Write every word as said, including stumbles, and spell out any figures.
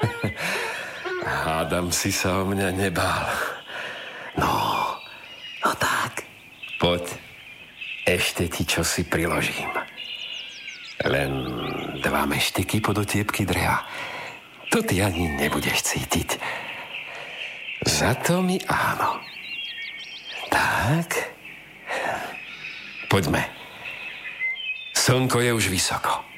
Hádam si sa o mňa nebál. No, no tak. Poď, ešte ti čosi priložím. Len dva meštiky pod otiepky dreva. To ty ani nebudeš cítiť. Za to mi áno. Tak. Poďme. Slnko je už vysoko.